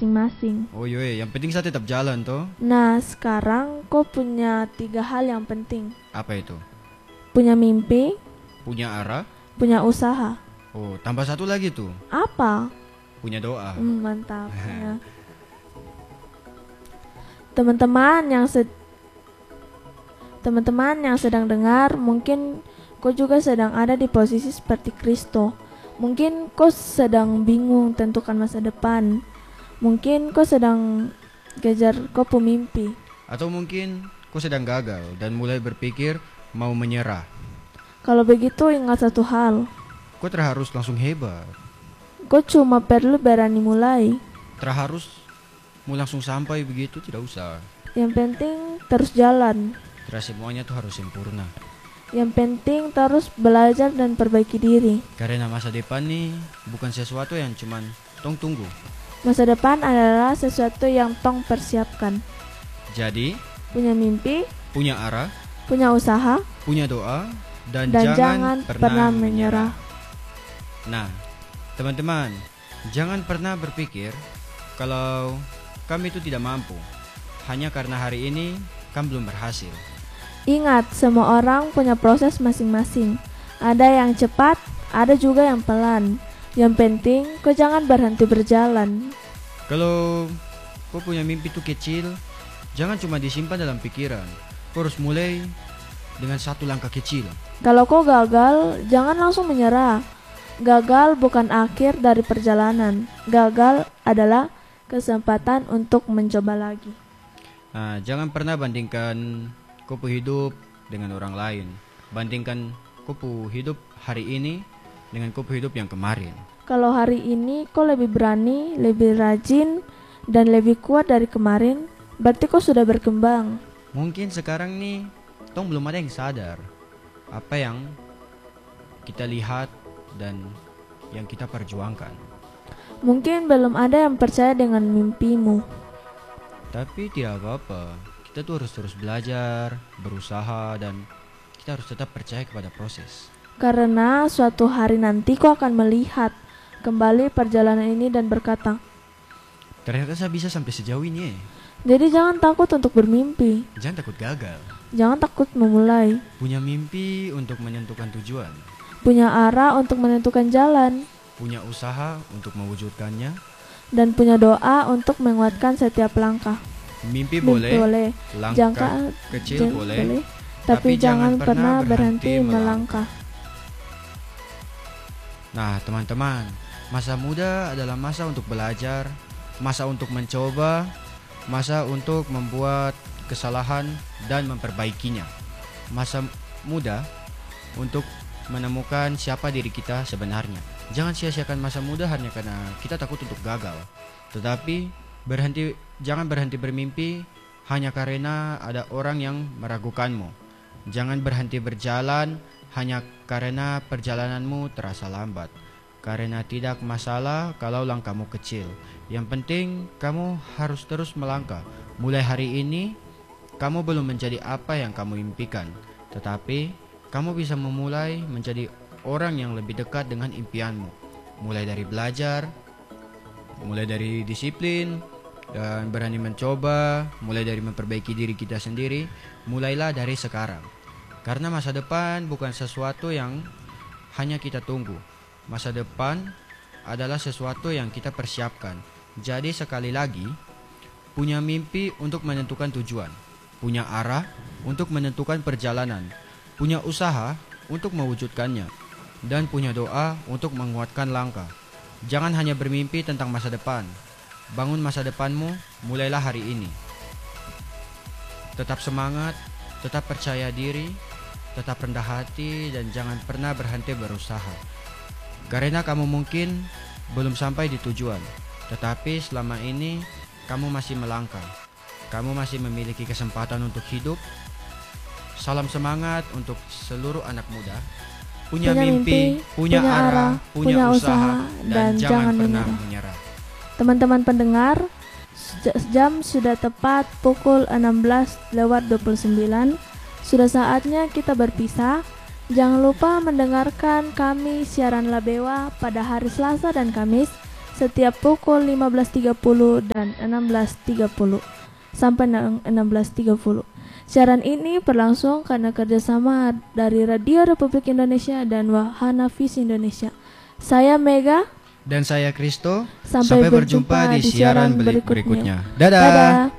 masing-masing. Oh iya, yang penting saya tetap jalan toh. Nah, sekarang kau punya 3 hal yang penting. Apa itu? Punya mimpi, Punya arah. punya usaha. Oh, tambah satu lagi tuh. Apa? Punya doa. Mantap. Ya. Teman-teman yang sedang dengar, mungkin kau juga sedang ada di posisi seperti Kristo. Mungkin kau sedang bingung tentukan masa depan. Mungkin kau sedang kejar kau mimpi. Atau mungkin kau sedang gagal dan mulai berpikir mau menyerah. Kalau begitu ingat satu hal. Kau terharus langsung hebat. Kau cuma perlu berani mulai. Terharus mau langsung sampai begitu tidak usah. Yang penting terus jalan. Tidak semuanya tuh harus sempurna. Yang penting terus belajar dan perbaiki diri. Karena masa depan nih bukan sesuatu yang cuman tong tunggu. Masa depan adalah sesuatu yang tong persiapkan. Jadi, Punya mimpi, punya arah, punya usaha, punya doa, dan jangan pernah menyerah. Nah, teman-teman, jangan pernah berpikir kalau kami itu tidak mampu hanya karena hari ini kami belum berhasil. Ingat, semua orang punya proses masing-masing. Ada yang cepat, ada juga yang pelan. Yang penting, kau jangan berhenti berjalan. Kalau kau punya mimpi itu kecil, jangan cuma disimpan dalam pikiran. Kau harus mulai dengan satu langkah kecil. Kalau kau gagal, jangan langsung menyerah. Gagal bukan akhir dari perjalanan. Gagal adalah kesempatan untuk mencoba lagi. Nah, jangan pernah bandingkan kau hidup dengan orang lain. Bandingkan kau hidup hari ini dengan kau hidup yang kemarin. Kalau hari ini kau lebih berani, lebih rajin, dan lebih kuat dari kemarin, berarti kau sudah berkembang. Mungkin sekarang nih tong belum ada yang sadar apa yang kita lihat dan yang kita perjuangkan. Mungkin belum ada yang percaya dengan mimpimu. Tapi tidak apa-apa. Kita tuh harus terus belajar, berusaha, dan kita harus tetap percaya kepada proses. Karena suatu hari nanti kau akan melihat kembali perjalanan ini dan berkata, Ternyata saya bisa sampai sejauh ini. jadi jangan takut untuk bermimpi. Jangan takut gagal. Jangan takut memulai. Punya mimpi untuk menentukan tujuan. Punya arah untuk menentukan jalan. Punya usaha untuk mewujudkannya. Dan punya doa untuk menguatkan setiap langkah. Mimpi boleh, langkah kecil boleh, tapi jangan pernah berhenti melangkah. Nah, teman-teman, masa muda adalah masa untuk belajar, masa untuk mencoba, masa untuk membuat kesalahan dan memperbaikinya. Masa muda untuk menemukan siapa diri kita sebenarnya. Jangan sia-siakan masa muda hanya karena kita takut untuk gagal. Tetapi jangan berhenti bermimpi hanya karena ada orang yang meragukanmu. Jangan berhenti berjalan hanya karena perjalananmu terasa lambat. Karena tidak masalah kalau langkahmu kecil. Yang penting kamu harus terus melangkah. Mulai hari ini kamu belum menjadi apa yang kamu impikan, tetapi kamu bisa memulai menjadi orang yang lebih dekat dengan impianmu. Mulai dari belajar, mulai dari disiplin, dan berani mencoba, mulai dari memperbaiki diri kita sendiri. Mulailah dari sekarang. Karena masa depan bukan sesuatu yang hanya kita tunggu. Masa depan adalah sesuatu yang kita persiapkan. Jadi sekali lagi, punya mimpi untuk menentukan tujuan, punya arah untuk menentukan perjalanan, punya usaha untuk mewujudkannya, dan punya doa untuk menguatkan langkah. Jangan hanya bermimpi tentang masa depan. Bangun masa depanmu, mulailah hari ini. Tetap semangat, tetap percaya diri, tetap rendah hati, dan jangan pernah berhenti berusaha. Karena kamu mungkin belum sampai di tujuan, tetapi selama ini kamu masih melangkah. Kamu masih memiliki kesempatan untuk hidup. Salam semangat untuk seluruh anak muda. Punya mimpi, punya arah, punya usaha, dan jangan pernah menyerah. Teman-teman pendengar, jam sudah tepat pukul 16:29. Sudah saatnya kita berpisah. Jangan lupa mendengarkan kami siaran Labewa pada hari Selasa dan Kamis setiap pukul 15.30 dan 16.30 sampai 16.30. Siaran ini berlangsung karena kerjasama dari Radio Republik Indonesia dan Wahana Visi Indonesia. Saya Mega dan saya Kristo. Sampai berjumpa di siaran berikutnya. Dadah.